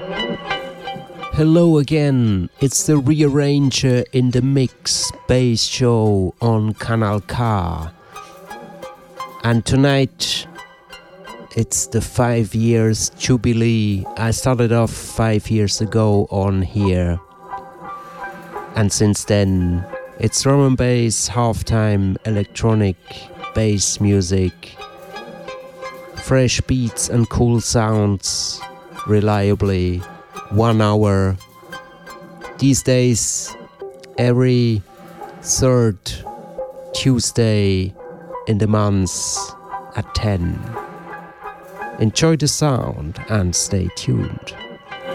Hello again, it's the Rearranger in the Mix bass show on Kanal K. And tonight, it's the 5 years jubilee. I started off 5 years ago on here. And since then, it's drum and bass, halftime, electronic, bass music, fresh beats and cool sounds, reliably. 1 hour. These days, every third Tuesday in the month at 10. Enjoy the sound and stay tuned.